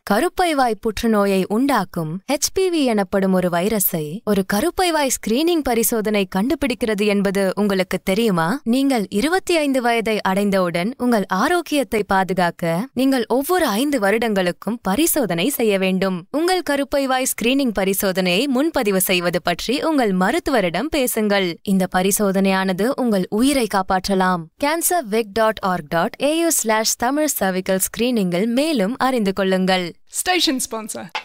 கருப்பைவாய் புற்றுநோயை உண்டாக்கும் HPV எனப்படும் ஒரு வைரஸை ஒரு கருப்பைவாய் ஸ்கிரீனிங் பரிசோதனை கண்டுபிடிக்கிறது என்பது உங்களுக்கு தெரியுமா? நீங்கள் 25 வயதை அடைந்தவுடன் உங்கள் ஆரோக்கியத்தை பாதுகாக்க நீங்கள் ஒவ்வொரு 5 வருடங்களுக்கும் பரிசோதனை செய்ய வேண்டும். உங்கள் கருப்பைவாய் ஸ்கிரீனிங் பரிசோதனையை முன்பதிவு செய்வது பற்றி உங்கள் மருத்துவரிடம் பேசுங்கள். இந்த பரிசோதனையானது உங்கள் உயிரை காப்பாற்றலாம். cancervic.org.au/Tamil cervical screening மேலும் அறிந்து கொள்ளுங்கள். Station sponsor.